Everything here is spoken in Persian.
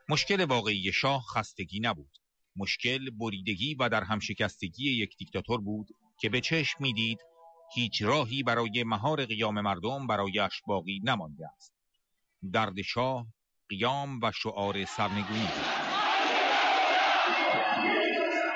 مشکل واقعی شاه خستگی نبود. مشکل بریدگی و در هم شکستگی یک دیکتاتور بود که به چشم می‌دید هیچ راهی برای مهار قیام مردم برایش باقی نمانده است. درد شاه قیام و شعار سرنگونی بود.